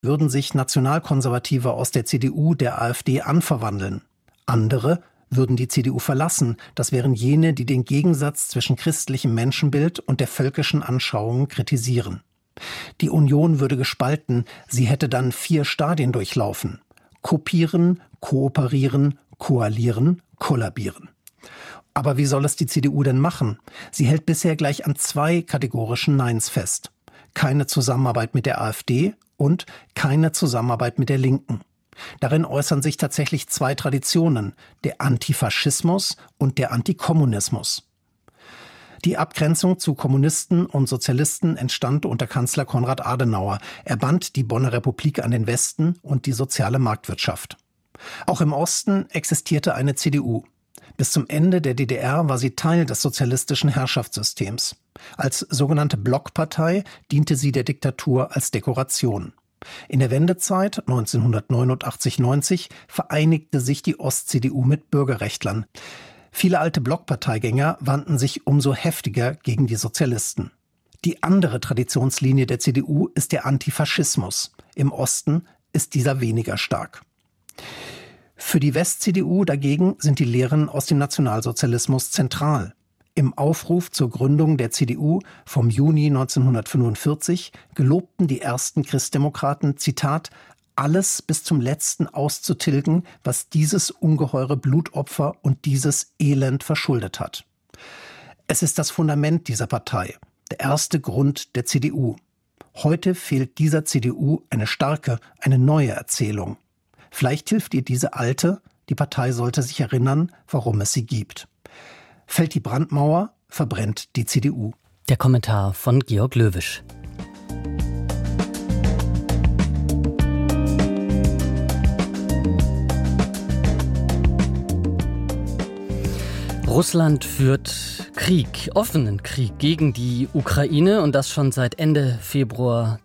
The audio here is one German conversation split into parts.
würden sich Nationalkonservative aus der CDU der AfD anverwandeln. Andere würden die CDU verlassen. Das wären jene, die den Gegensatz zwischen christlichem Menschenbild und der völkischen Anschauung kritisieren. Die Union würde gespalten. Sie hätte dann 4 Stadien durchlaufen: kopieren, kooperieren, koalieren, kollabieren. Aber wie soll es die CDU denn machen? Sie hält bisher gleich an 2 kategorischen Neins fest: keine Zusammenarbeit mit der AfD und keine Zusammenarbeit mit der Linken. Darin äußern sich tatsächlich 2 Traditionen: der Antifaschismus und der Antikommunismus. Die Abgrenzung zu Kommunisten und Sozialisten entstand unter Kanzler Konrad Adenauer. Er band die Bonner Republik an den Westen und die soziale Marktwirtschaft. Auch im Osten existierte eine CDU. Bis zum Ende der DDR war sie Teil des sozialistischen Herrschaftssystems. Als sogenannte Blockpartei diente sie der Diktatur als Dekoration. In der Wendezeit 1989/90 vereinigte sich die Ost-CDU mit Bürgerrechtlern. Viele alte Blockparteigänger wandten sich umso heftiger gegen die Sozialisten. Die andere Traditionslinie der CDU ist der Antifaschismus. Im Osten ist dieser weniger stark. Für die West-CDU dagegen sind die Lehren aus dem Nationalsozialismus zentral. Im Aufruf zur Gründung der CDU vom Juni 1945 gelobten die ersten Christdemokraten, Zitat, alles bis zum Letzten auszutilgen, was dieses ungeheure Blutopfer und dieses Elend verschuldet hat. Es ist das Fundament dieser Partei, der erste Grund der CDU. Heute fehlt dieser CDU eine starke, eine neue Erzählung. Vielleicht hilft ihr diese alte, die Partei sollte sich erinnern, warum es sie gibt. Fällt die Brandmauer, verbrennt die CDU. Der Kommentar von Georg Löwisch. Russland führt Krieg, offenen Krieg gegen die Ukraine und das schon seit Ende Februar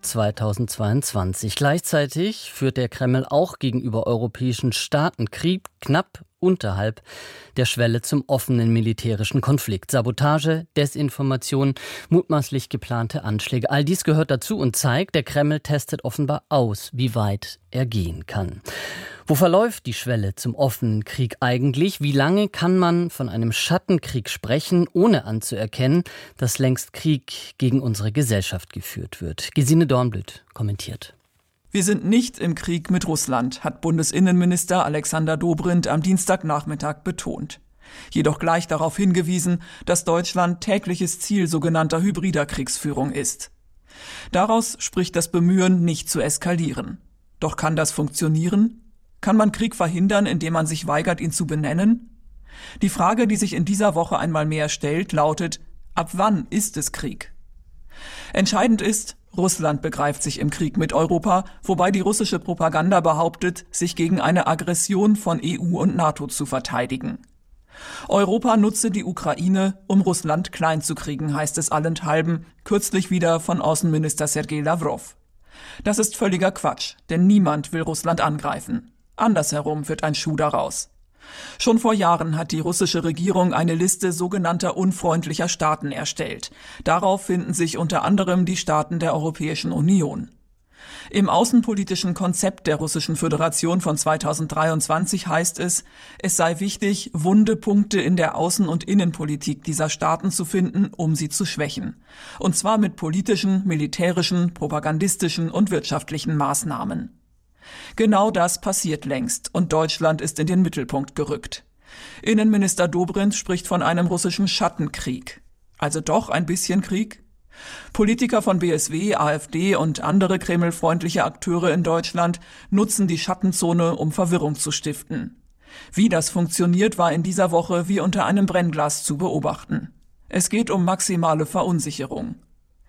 2022. Gleichzeitig führt der Kreml auch gegenüber europäischen Staaten Krieg knapp unterhalb der Schwelle zum offenen militärischen Konflikt. Sabotage, Desinformation, mutmaßlich geplante Anschläge. All dies gehört dazu und zeigt, der Kreml testet offenbar aus, wie weit er gehen kann. Wo verläuft die Schwelle zum offenen Krieg eigentlich? Wie lange kann man von einem Schattenkrieg sprechen, ohne anzuerkennen, dass längst Krieg gegen unsere Gesellschaft geführt wird? Gesine Dornblüt kommentiert. Wir sind nicht im Krieg mit Russland, hat Bundesinnenminister Alexander Dobrindt am Dienstagnachmittag betont. Jedoch gleich darauf hingewiesen, dass Deutschland tägliches Ziel sogenannter hybrider Kriegsführung ist. Daraus spricht das Bemühen, nicht zu eskalieren. Doch kann das funktionieren? Kann man Krieg verhindern, indem man sich weigert, ihn zu benennen? Die Frage, die sich in dieser Woche einmal mehr stellt, lautet: Ab wann ist es Krieg? Entscheidend ist, Russland begreift sich im Krieg mit Europa, wobei die russische Propaganda behauptet, sich gegen eine Aggression von EU und NATO zu verteidigen. Europa nutze die Ukraine, um Russland klein zu kriegen, heißt es allenthalben, kürzlich wieder von Außenminister Sergei Lavrov. Das ist völliger Quatsch, denn niemand will Russland angreifen. Andersherum wird ein Schuh daraus. Schon vor Jahren hat die russische Regierung eine Liste sogenannter unfreundlicher Staaten erstellt. Darauf finden sich unter anderem die Staaten der Europäischen Union. Im außenpolitischen Konzept der Russischen Föderation von 2023 heißt es, es sei wichtig, wunde Punkte in der Außen- und Innenpolitik dieser Staaten zu finden, um sie zu schwächen. Und zwar mit politischen, militärischen, propagandistischen und wirtschaftlichen Maßnahmen. Genau das passiert längst und Deutschland ist in den Mittelpunkt gerückt. Innenminister Dobrindt spricht von einem russischen Schattenkrieg. Also doch ein bisschen Krieg? Politiker von BSW, AfD und andere kremlfreundliche Akteure in Deutschland nutzen die Schattenzone, um Verwirrung zu stiften. Wie das funktioniert, war in dieser Woche wie unter einem Brennglas zu beobachten. Es geht um maximale Verunsicherung.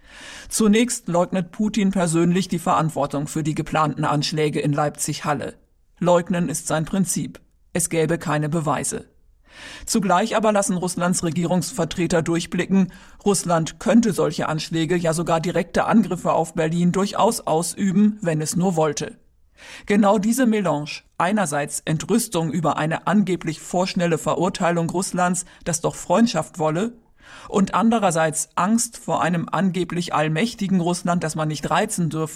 Zunächst leugnet Putin persönlich die Verantwortung für die geplanten Anschläge in Leipzig-Halle. Leugnen ist sein Prinzip. Es gäbe keine Beweise. Zugleich aber lassen Russlands Regierungsvertreter durchblicken, Russland könnte solche Anschläge, ja sogar direkte Angriffe auf Berlin durchaus ausüben, wenn es nur wollte. Genau diese Melange, einerseits Entrüstung über eine angeblich vorschnelle Verurteilung Russlands, das doch Freundschaft wolle, und andererseits Angst vor einem angeblich allmächtigen Russland, das man nicht reizen dürfe,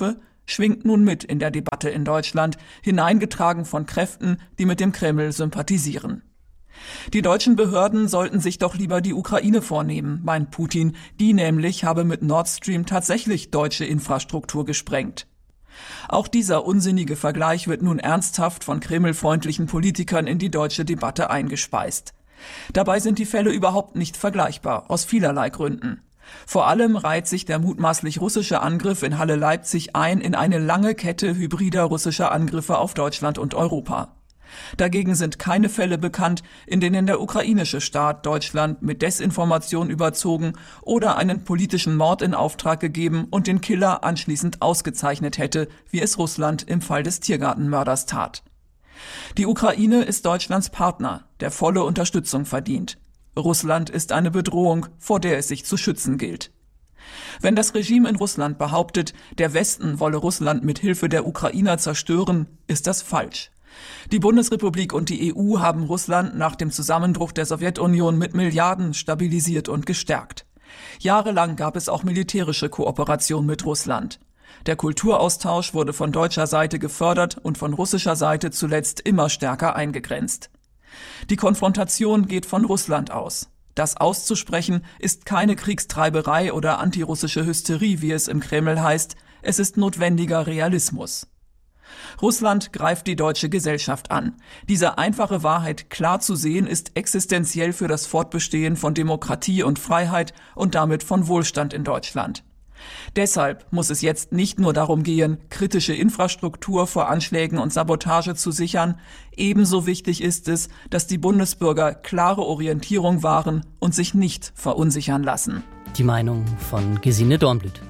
schwingt nun mit in der Debatte in Deutschland, hineingetragen von Kräften, die mit dem Kreml sympathisieren. Die deutschen Behörden sollten sich doch lieber die Ukraine vornehmen, meint Putin. Die nämlich habe mit Nord Stream tatsächlich deutsche Infrastruktur gesprengt. Auch dieser unsinnige Vergleich wird nun ernsthaft von kremlfreundlichen Politikern in die deutsche Debatte eingespeist. Dabei sind die Fälle überhaupt nicht vergleichbar, aus vielerlei Gründen. Vor allem reiht sich der mutmaßlich russische Angriff in Halle-Leipzig ein in eine lange Kette hybrider russischer Angriffe auf Deutschland und Europa. Dagegen sind keine Fälle bekannt, in denen der ukrainische Staat Deutschland mit Desinformation überzogen oder einen politischen Mord in Auftrag gegeben und den Killer anschließend ausgezeichnet hätte, wie es Russland im Fall des Tiergartenmörders tat. Die Ukraine ist Deutschlands Partner, der volle Unterstützung verdient. Russland ist eine Bedrohung, vor der es sich zu schützen gilt. Wenn das Regime in Russland behauptet, der Westen wolle Russland mit Hilfe der Ukrainer zerstören, ist das falsch. Die Bundesrepublik und die EU haben Russland nach dem Zusammenbruch der Sowjetunion mit Milliarden stabilisiert und gestärkt. Jahrelang gab es auch militärische Kooperation mit Russland. Der Kulturaustausch wurde von deutscher Seite gefördert und von russischer Seite zuletzt immer stärker eingegrenzt. Die Konfrontation geht von Russland aus. Das auszusprechen ist keine Kriegstreiberei oder antirussische Hysterie, wie es im Kreml heißt. Es ist notwendiger Realismus. Russland greift die deutsche Gesellschaft an. Diese einfache Wahrheit klar zu sehen, ist existenziell für das Fortbestehen von Demokratie und Freiheit und damit von Wohlstand in Deutschland. Deshalb muss es jetzt nicht nur darum gehen, kritische Infrastruktur vor Anschlägen und Sabotage zu sichern. Ebenso wichtig ist es, dass die Bundesbürger klare Orientierung wahren und sich nicht verunsichern lassen. Die Meinung von Gesine Dornblüt.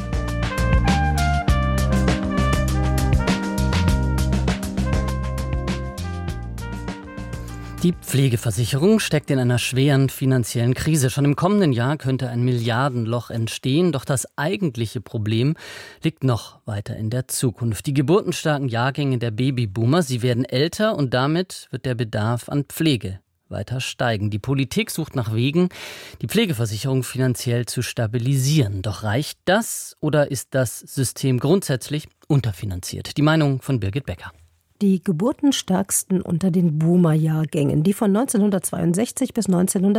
Die Pflegeversicherung steckt in einer schweren finanziellen Krise. Schon im kommenden Jahr könnte ein Milliardenloch entstehen. Doch das eigentliche Problem liegt noch weiter in der Zukunft. Die geburtenstarken Jahrgänge der Babyboomer, sie werden älter und damit wird der Bedarf an Pflege weiter steigen. Die Politik sucht nach Wegen, die Pflegeversicherung finanziell zu stabilisieren. Doch reicht das oder ist das System grundsätzlich unterfinanziert? Die Meinung von Birgit Becker. Die geburtenstarksten unter den Boomer-Jahrgängen, die von 1962 bis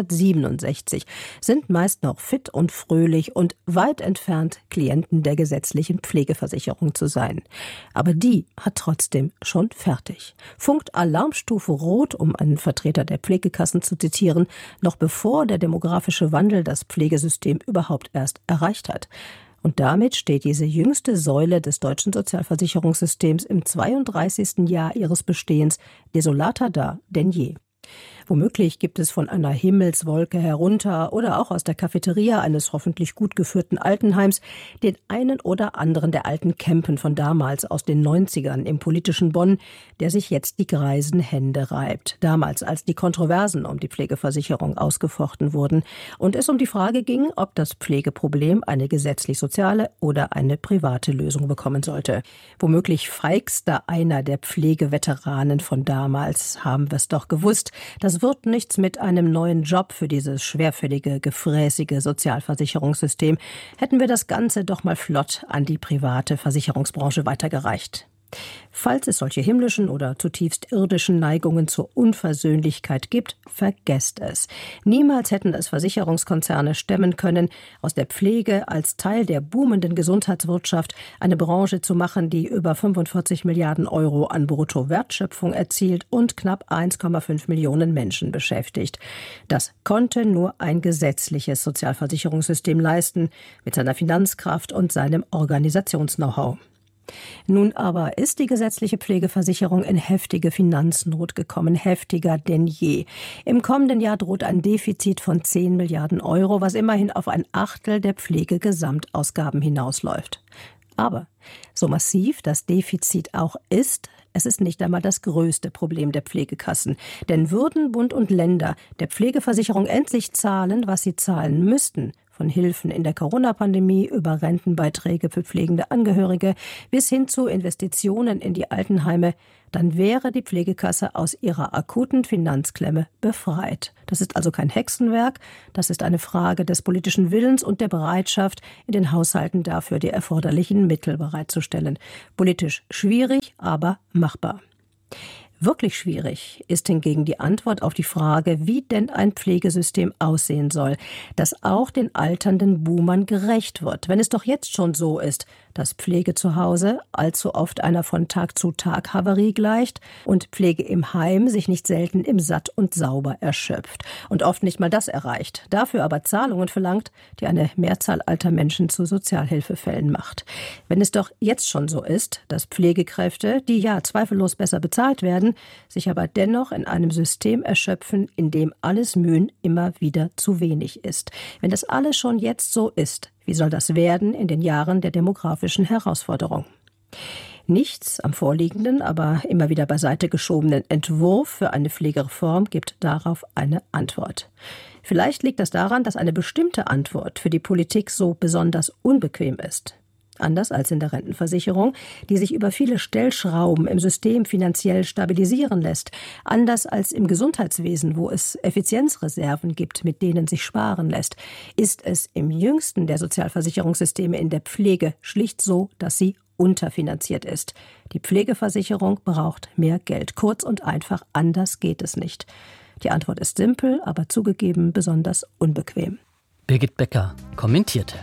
1967, sind meist noch fit und fröhlich und weit entfernt, Klienten der gesetzlichen Pflegeversicherung zu sein. Aber die hat trotzdem schon fertig. Funkt Alarmstufe Rot, um einen Vertreter der Pflegekassen zu zitieren, noch bevor der demografische Wandel das Pflegesystem überhaupt erst erreicht hat. Und damit steht diese jüngste Säule des deutschen Sozialversicherungssystems im 32. Jahr ihres Bestehens desolater da denn je. Womöglich gibt es von einer Himmelswolke herunter oder auch aus der Cafeteria eines hoffentlich gut geführten Altenheims den einen oder anderen der alten Campen von damals aus den 90ern im politischen Bonn, der sich jetzt die greisen Hände reibt. Damals, als die Kontroversen um die Pflegeversicherung ausgefochten wurden und es um die Frage ging, ob das Pflegeproblem eine gesetzlich-soziale oder eine private Lösung bekommen sollte. Womöglich feigster einer der Pflegeveteranen von damals, haben wir es doch gewusst. Das wird nichts mit einem neuen Job für dieses schwerfällige, gefräßige Sozialversicherungssystem. Hätten wir das Ganze doch mal flott an die private Versicherungsbranche weitergereicht. Falls es solche himmlischen oder zutiefst irdischen Neigungen zur Unversöhnlichkeit gibt, vergesst es. Niemals hätten es Versicherungskonzerne stemmen können, aus der Pflege als Teil der boomenden Gesundheitswirtschaft eine Branche zu machen, die über 45 Milliarden Euro an Bruttowertschöpfung erzielt und knapp 1,5 Millionen Menschen beschäftigt. Das konnte nur ein gesetzliches Sozialversicherungssystem leisten, mit seiner Finanzkraft und seinem Organisations-Know-how. Nun aber ist die gesetzliche Pflegeversicherung in heftige Finanznot gekommen, heftiger denn je. Im kommenden Jahr droht ein Defizit von 10 Milliarden Euro, was immerhin auf ein Achtel der Pflegegesamtausgaben hinausläuft. Aber so massiv das Defizit auch ist, es ist nicht einmal das größte Problem der Pflegekassen. Denn würden Bund und Länder der Pflegeversicherung endlich zahlen, was sie zahlen müssten, Von Hilfen in der Corona-Pandemie über Rentenbeiträge für pflegende Angehörige bis hin zu Investitionen in die Altenheime, dann wäre die Pflegekasse aus ihrer akuten Finanzklemme befreit. Das ist also kein Hexenwerk, das ist eine Frage des politischen Willens und der Bereitschaft, in den Haushalten dafür die erforderlichen Mittel bereitzustellen. Politisch schwierig, aber machbar. Wirklich schwierig ist hingegen die Antwort auf die Frage, wie denn ein Pflegesystem aussehen soll, das auch den alternden Boomern gerecht wird, wenn es doch jetzt schon so ist, dass Pflege zu Hause allzu oft einer von Tag zu Tag Havarie gleicht und Pflege im Heim sich nicht selten im Satt und Sauber erschöpft und oft nicht mal das erreicht, dafür aber Zahlungen verlangt, die eine Mehrzahl alter Menschen zu Sozialhilfefällen macht. Wenn es doch jetzt schon so ist, dass Pflegekräfte, die ja zweifellos besser bezahlt werden, sich aber dennoch in einem System erschöpfen, in dem alles Mühen immer wieder zu wenig ist. Wenn das alles schon jetzt so ist, wie soll das werden in den Jahren der demografischen Herausforderung? Nichts am vorliegenden, aber immer wieder beiseite geschobenen Entwurf für eine Pflegereform gibt darauf eine Antwort. Vielleicht liegt das daran, dass eine bestimmte Antwort für die Politik so besonders unbequem ist. Anders als in der Rentenversicherung, die sich über viele Stellschrauben im System finanziell stabilisieren lässt. Anders als im Gesundheitswesen, wo es Effizienzreserven gibt, mit denen sich sparen lässt, ist es im jüngsten der Sozialversicherungssysteme in der Pflege schlicht so, dass sie unterfinanziert ist. Die Pflegeversicherung braucht mehr Geld. Kurz und einfach, anders geht es nicht. Die Antwort ist simpel, aber zugegeben besonders unbequem. Birgit Becker kommentierte.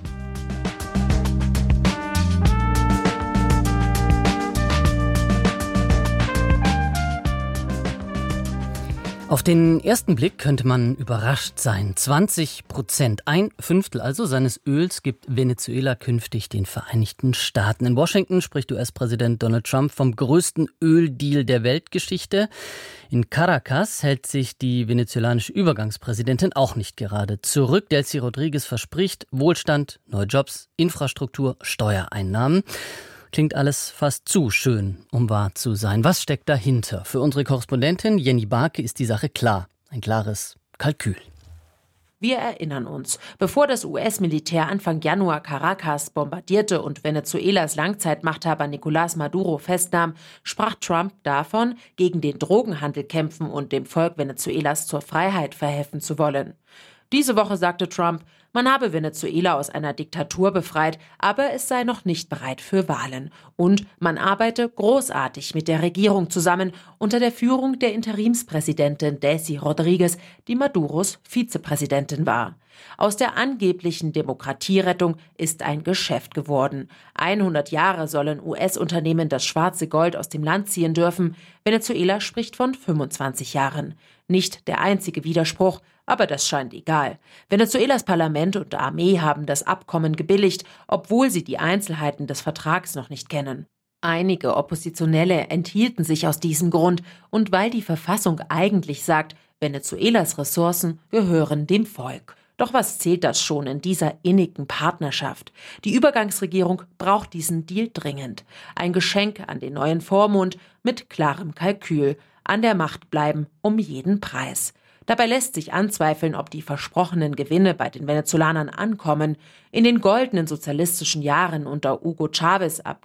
Auf den ersten Blick könnte man überrascht sein. 20%, ein Fünftel also seines Öls gibt Venezuela künftig den Vereinigten Staaten. In Washington spricht US-Präsident Donald Trump vom größten Öldeal der Weltgeschichte. In Caracas hält sich die venezolanische Übergangspräsidentin auch nicht gerade zurück. Delcy Rodríguez verspricht Wohlstand, neue Jobs, Infrastruktur, Steuereinnahmen. Klingt alles fast zu schön, um wahr zu sein. Was steckt dahinter? Für unsere Korrespondentin Jenny Barke ist die Sache klar. Ein klares Kalkül. Wir erinnern uns, bevor das US-Militär Anfang Januar Caracas bombardierte und Venezuelas Langzeitmachthaber Nicolás Maduro festnahm, sprach Trump davon, gegen den Drogenhandel kämpfen und dem Volk Venezuelas zur Freiheit verhelfen zu wollen. Diese Woche sagte Trump, man habe Venezuela aus einer Diktatur befreit, aber es sei noch nicht bereit für Wahlen. Und man arbeite großartig mit der Regierung zusammen unter der Führung der Interimspräsidentin Delcy Rodríguez, die Maduros Vizepräsidentin war. Aus der angeblichen Demokratierettung ist ein Geschäft geworden. 100 Jahre sollen US-Unternehmen das schwarze Gold aus dem Land ziehen dürfen. Venezuela spricht von 25 Jahren. Nicht der einzige Widerspruch, aber das scheint egal. Venezuelas Parlament und Armee haben das Abkommen gebilligt, obwohl sie die Einzelheiten des Vertrags noch nicht kennen. Einige Oppositionelle enthielten sich aus diesem Grund und weil die Verfassung eigentlich sagt, Venezuelas Ressourcen gehören dem Volk. Doch was zählt das schon in dieser innigen Partnerschaft? Die Übergangsregierung braucht diesen Deal dringend. Ein Geschenk an den neuen Vormund mit klarem Kalkül. An der Macht bleiben um jeden Preis. Dabei lässt sich anzweifeln, ob die versprochenen Gewinne bei den Venezolanern ankommen. In den goldenen sozialistischen Jahren unter Hugo Chávez ab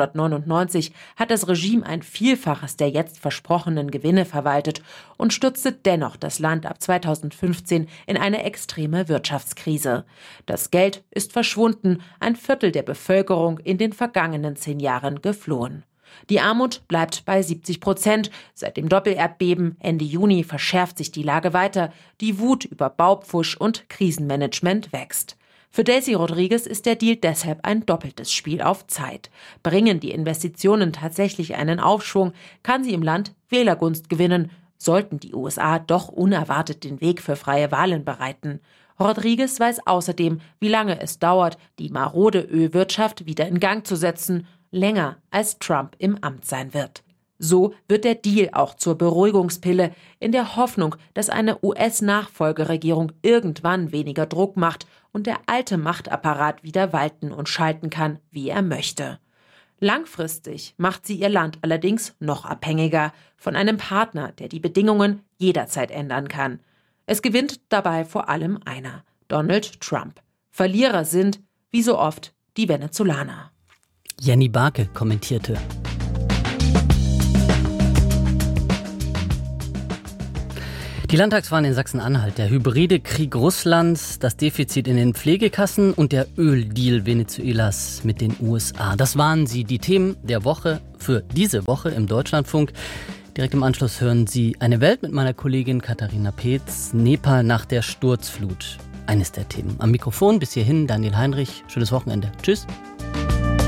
1999 hat das Regime ein Vielfaches der jetzt versprochenen Gewinne verwaltet und stürzte dennoch das Land ab 2015 in eine extreme Wirtschaftskrise. Das Geld ist verschwunden, ein Viertel der Bevölkerung in den vergangenen 10 Jahren geflohen. Die Armut bleibt bei 70%. Seit dem Doppelerdbeben Ende Juni verschärft sich die Lage weiter. Die Wut über Baupfusch und Krisenmanagement wächst. Für Delcy Rodríguez ist der Deal deshalb ein doppeltes Spiel auf Zeit. Bringen die Investitionen tatsächlich einen Aufschwung, kann sie im Land Wählergunst gewinnen, sollten die USA doch unerwartet den Weg für freie Wahlen bereiten. Rodríguez weiß außerdem, wie lange es dauert, die marode Ölwirtschaft wieder in Gang zu setzen, länger als Trump im Amt sein wird. So wird der Deal auch zur Beruhigungspille, in der Hoffnung, dass eine US-Nachfolgeregierung irgendwann weniger Druck macht und der alte Machtapparat wieder walten und schalten kann, wie er möchte. Langfristig macht sie ihr Land allerdings noch abhängiger von einem Partner, der die Bedingungen jederzeit ändern kann. Es gewinnt dabei vor allem einer, Donald Trump. Verlierer sind, wie so oft, die Venezolaner. Jenny Barke kommentierte. Die Landtagswahlen in Sachsen-Anhalt, der hybride Krieg Russlands, das Defizit in den Pflegekassen und der Öldeal Venezuelas mit den USA. Das waren die Themen der Woche für diese Woche im Deutschlandfunk. Direkt im Anschluss hören Sie Eine Welt mit meiner Kollegin Katharina Peetz, Nepal nach der Sturzflut. Eines der Themen. Am Mikrofon bis hierhin Daniel Heinrich. Schönes Wochenende. Tschüss.